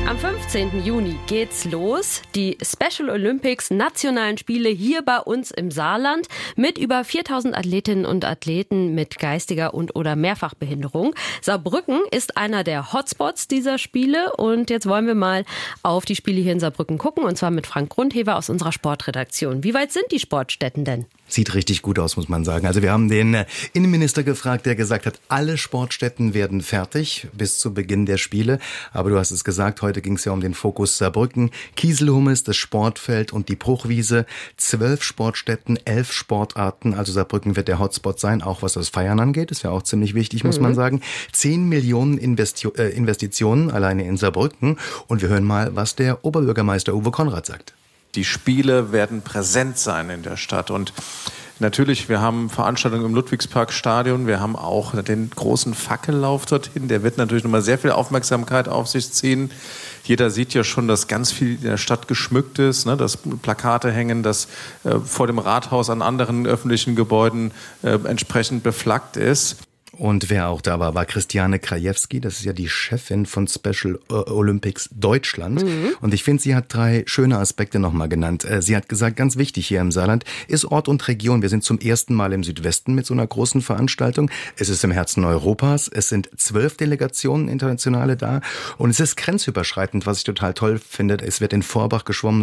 Am 15. Juni geht's los. Die Special Olympics Nationalen Spiele hier bei uns im Saarland mit über 4000 Athletinnen und Athleten mit geistiger und/oder Mehrfachbehinderung. Saarbrücken ist einer der Hotspots dieser Spiele und jetzt wollen wir mal auf die Spiele hier in Saarbrücken gucken und zwar mit Frank Grundhever aus unserer Sportredaktion. Wie weit sind die Sportstätten denn? Sieht richtig gut aus, muss man sagen. Also wir haben den Innenminister gefragt, der gesagt hat, alle Sportstätten werden fertig bis zu Beginn der Spiele. Aber du hast es gesagt, heute ging es ja um den Fokus Saarbrücken, Kieselhummes, das Sportfeld und die Bruchwiese. 12 Sportstätten, 11 Sportarten. Also Saarbrücken wird der Hotspot sein, auch was das Feiern angeht. Ist ja auch ziemlich wichtig, muss man sagen. 10 Millionen Investitionen alleine in Saarbrücken. Und wir hören mal, was der Oberbürgermeister Uwe Konrad sagt. Die Spiele werden präsent sein in der Stadt und natürlich, wir haben Veranstaltungen im Ludwigsparkstadion, wir haben auch den großen Fackellauf dorthin, der wird natürlich nochmal sehr viel Aufmerksamkeit auf sich ziehen. Jeder sieht ja schon, dass ganz viel in der Stadt geschmückt ist, ne, dass Plakate hängen, dass vor dem Rathaus an anderen öffentlichen Gebäuden entsprechend beflaggt ist. Und wer auch da war, war Christiane Krajewski. Das ist ja die Chefin von Special Olympics Deutschland. Und ich finde, sie hat 3 schöne Aspekte nochmal genannt. Sie hat gesagt, ganz wichtig hier im Saarland ist Ort und Region. Wir sind zum ersten Mal im Südwesten mit so einer großen Veranstaltung. Es ist im Herzen Europas. Es sind 12 Delegationen internationale da. Und es ist grenzüberschreitend, was ich total toll finde. Es wird in Vorbach geschwommen.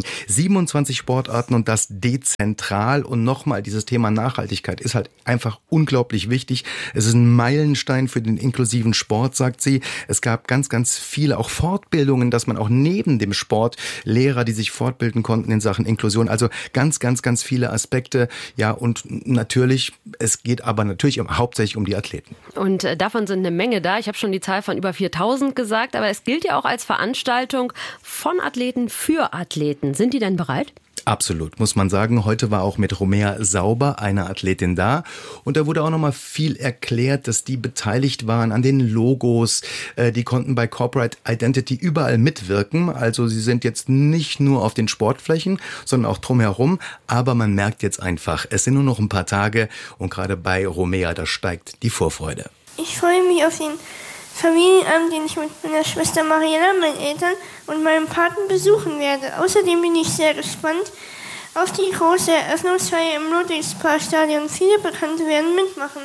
27 Sportarten und das dezentral. Und nochmal, dieses Thema Nachhaltigkeit ist halt einfach unglaublich wichtig. Es ist ein Meilenstein für den inklusiven Sport, sagt sie. Es gab ganz, ganz viele auch Fortbildungen, dass man auch neben dem Sport Lehrer, die sich fortbilden konnten in Sachen Inklusion. Also ganz, ganz, ganz viele Aspekte. Ja, und natürlich, es geht aber natürlich hauptsächlich um die Athleten. Und davon sind eine Menge da. Ich habe schon die Zahl von über 4000 gesagt, aber es gilt ja auch als Veranstaltung von Athleten für Athleten. Sind die denn bereit? Absolut, muss man sagen. Heute war auch mit Romea Sauber eine Athletin da. Und da wurde auch nochmal viel erklärt, dass die beteiligt waren an den Logos. Die konnten bei Corporate Identity überall mitwirken. Also sie sind jetzt nicht nur auf den Sportflächen, sondern auch drumherum. Aber man merkt jetzt einfach, es sind nur noch ein paar Tage. Und gerade bei Romea, da steigt die Vorfreude. Ich freue mich auf den Familienabend, den ich mit meiner Schwester Mariella, meinen Eltern und meinem Paten besuchen werde. Außerdem bin ich sehr gespannt auf die große Eröffnungsfeier im Ludwigsparkstadion. Viele Bekannte werden mitmachen.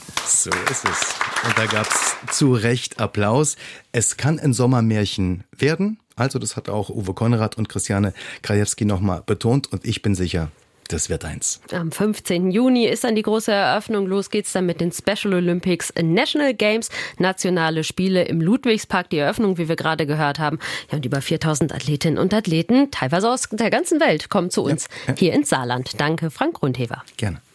So ist es. Und da gab's zu Recht Applaus. Es kann ein Sommermärchen werden. Also das hat auch Uwe Konrad und Christiane Krajewski nochmal betont. Und ich bin sicher, das wird eins. Am 15. Juni ist dann die große Eröffnung. Los geht's dann mit den Special Olympics National Games, nationale Spiele im Ludwigspark. Die Eröffnung, wie wir gerade gehört haben. Ja, und über 4000 Athletinnen und Athleten, teilweise aus der ganzen Welt, kommen zu uns hier ins Saarland. Danke, Frank Grundhever. Gerne.